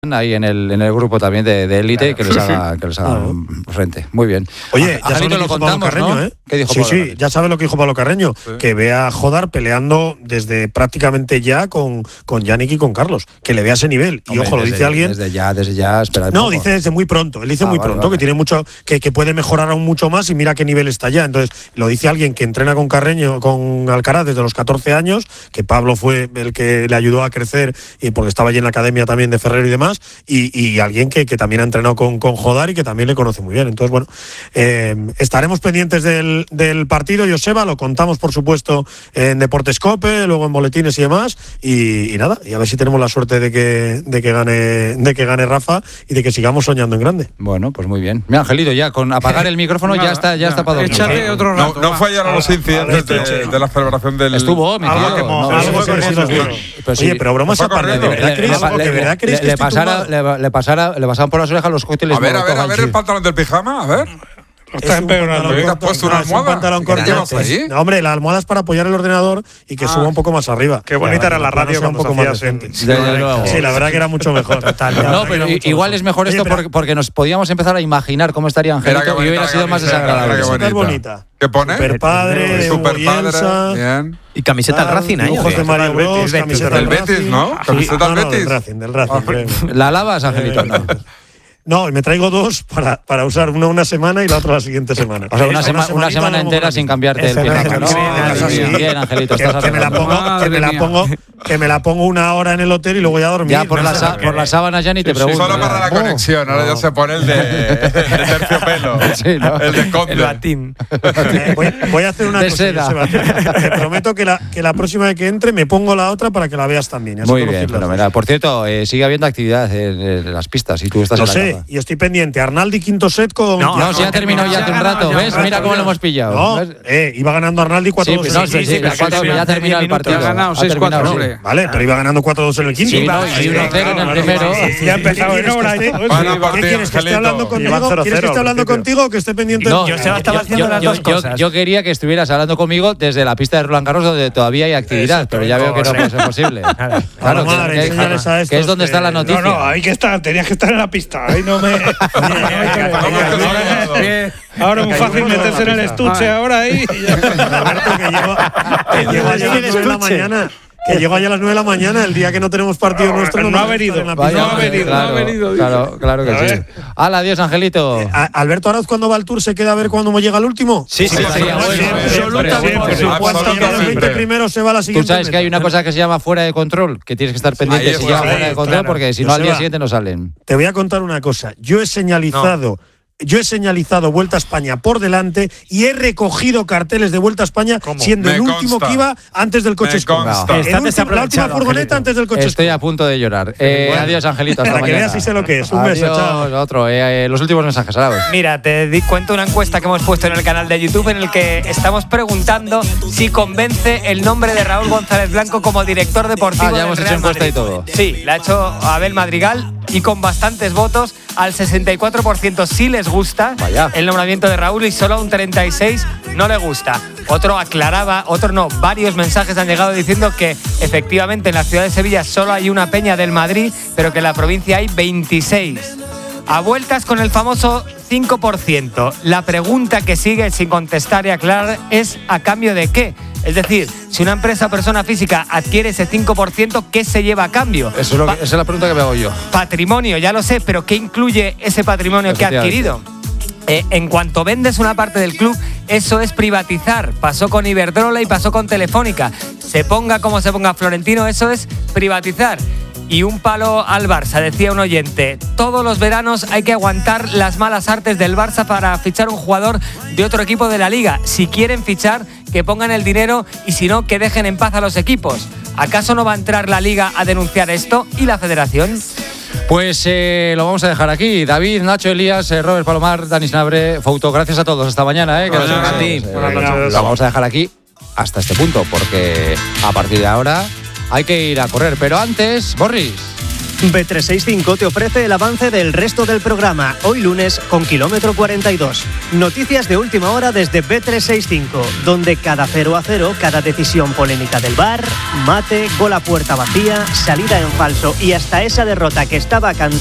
ahí en el grupo también de élite, claro, que les haga frente. Muy bien. Oye, ya sabes lo que dijo Pablo Carreño, ¿no? ¿Qué dijo Pablo Carreño? Ya sabes lo que dijo Pablo Carreño, que ve a Jodar peleando desde prácticamente ya con Yannick y con Carlos, que le vea ese nivel. Y ojo, lo dice alguien. Desde ya, espera. No, dice desde muy pronto. Él dice muy pronto, que tiene mucho, que puede mejorar aún mucho más y mira qué nivel está ya. Entonces, lo dice alguien que entrena con Carreño, con Alcaraz desde los 14 años, que Pablo fue el que le ayudó a crecer y porque estaba allí en la academia también de Ferrero y demás, y alguien que también ha entrenado con Jodar y que también le conoce muy bien. Entonces, bueno, estaremos pendientes del partido, Joseba, lo contamos por supuesto en Deportes Cope, luego en boletines y demás, y nada, y a ver si tenemos la suerte de que gane Rafa y de que sigamos soñando en grande. Bueno, pues muy bien. Mira, Angelito, ya con apagar el micrófono ya está para dormir. Échate otro rato. No fallaron los incidentes de la celebración del... Estuvo, mi tío. Oye, pero bromas aparte, ¿de verdad crees que le pasaban por las orejas los cohetes? A ver el pantalón del pijama, a ver. Estás empeorando. ¿Te has puesto una almohada? Es un pantalón corto. Ahí? No, hombre, la almohada es para apoyar el ordenador y que suba un poco más arriba. Qué bonita era la radio cuando un poco más decente. Sí, la verdad que era mucho mejor. No, pero igual es mejor esto porque nos podíamos empezar a imaginar cómo estaría Angelito y hubiera sido más desagradable. Súper bonita. ¿Qué pone? Superpadre, Superpadre. Bien. Y camiseta del Racing ahí. Ojos de Mario Bros, camiseta del Betis, ¿no? Camiseta del Betis. Del Racing. ¿La lavas, Angelito? No, me traigo dos para usar una semana y la otra la siguiente semana. O sea, una semana entera sin cambiarte el pijama, ¿no? Bien, Angelito, estás que me la pongo una hora en el hotel y luego ya a dormir. Ya por las sábanas ya ni te pregunto. Solo para la conexión, ahora ya se pone el de terciopelo. Sí, ¿no? El de conde. El batín. Voy a hacer una cosa, Sebastián. Te prometo que la próxima vez que entre me pongo la otra para que la veas también. Muy bien, fenomenal. Por cierto, sigue habiendo actividad en las pistas y tú estás en la cama. Y estoy pendiente. Arnaldi quinto set con... No, si ya terminó ya hace un rato. ¿Ves? Mira cómo lo hemos pillado. No, iba ganando Arnaldi 4-2. Sí, ya terminó el partido. Ha ganado 6-4. Vale, pero iba ganando 4-2 en el quinto. Sí, y 1-0 en el primero. Ya ha empezado en hora. ¿Qué quieres? ¿Que esté hablando contigo? ¿Quieres que esté hablando contigo o que esté pendiente? No, yo estaba haciendo las dos cosas. Yo quería que estuvieras hablando conmigo desde la pista de Roland Garros, donde todavía hay actividad, pero ya veo que no puede ser posible. Claro, que es donde está la noticia. No, hay que estar, tenías que estar en la pista. Ahí no me... Ahora es muy fácil meterse en el estuche ahora ahí. Que llego allá a las 9 de la mañana, el día que no tenemos partido nuestro. No ha venido. No ha venido. Claro que sí. Hala, adiós, Angelito. Alberto Arauz, cuando va al Tour, ¿se queda a ver cuando llega el último? Sí. Absolutamente. Cuando llega el 20 primero se va a la siguiente. Tú sabes que hay una cosa que se llama fuera de control, que tienes que estar pendiente si llega fuera de control, porque si no al día siguiente no salen. Te voy a contar una cosa. Yo he señalizado Vuelta a España por delante y he recogido carteles de Vuelta a España siendo el último que iba antes del coche escombro. La última furgoneta antes del coche. Estoy a punto de llorar. Adiós, Angelito, hasta mañana. Para que veas si sé lo que es. Un beso, chao. Los últimos mensajes, ahora. Mira, te cuento una encuesta que hemos puesto en el canal de YouTube en el que estamos preguntando si convence el nombre de Raúl González Blanco como director deportivo ya hemos del hecho Real encuesta Madrid. y todo. Sí, la ha hecho Abel Madrigal y con bastantes votos. Al 64% sí les gusta el nombramiento de Raúl y solo a un 36% no le gusta. Varios mensajes han llegado diciendo que efectivamente en la ciudad de Sevilla solo hay una peña del Madrid, pero que en la provincia hay 26. A vueltas con el famoso 5%. La pregunta que sigue sin contestar y aclarar es ¿a cambio de qué? Es decir, si una empresa o persona física adquiere ese 5%, ¿qué se lleva a cambio? Esa es la pregunta que me hago yo. Patrimonio, ya lo sé, pero ¿qué incluye ese patrimonio que ha adquirido? En cuanto vendes una parte del club, eso es privatizar. Pasó con Iberdrola y pasó con Telefónica. Se ponga como se ponga Florentino, eso es privatizar. Y un palo al Barça, decía un oyente. Todos los veranos hay que aguantar las malas artes del Barça para fichar un jugador de otro equipo de la Liga. Si quieren fichar, que pongan el dinero y si no, que dejen en paz a los equipos. ¿Acaso no va a entrar la Liga a denunciar esto y la Federación? Pues lo vamos a dejar aquí. David, Nacho, Elías, Robert Palomar, Dani Sinabre, Fouto, gracias a todos. Hasta mañana. Buenas noches. Lo vamos a dejar aquí hasta este punto, porque a partir de ahora hay que ir a correr. Pero antes, Boris. Bet365 te ofrece el avance del resto del programa, hoy lunes con Kilómetro 42. Noticias de última hora desde Bet365, donde cada 0-0, cada decisión polémica del VAR, mate, gol a puerta vacía, salida en falso y hasta esa derrota que estaba cantada